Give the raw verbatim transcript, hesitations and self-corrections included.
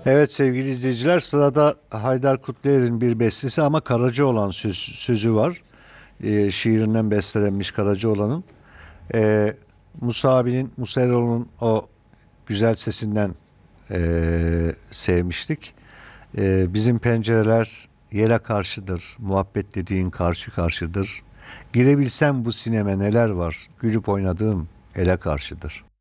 Evet sevgili izleyiciler, sırada Haydar Kutluer'in bir bestesi ama Karacaoğlan söz, sözü var. Ee, şiirinden bestelenmiş Karacaoğlan'ın. Ee, Musa abinin, Musa Eroğlu'nun o güzel sesinden ee, sevmiştik. Ee, bizim pencereler yele karşıdır, muhabbet dediğin karşı karşıdır. Girebilsem bu sineme neler var, gülüp oynadığım ele karşıdır.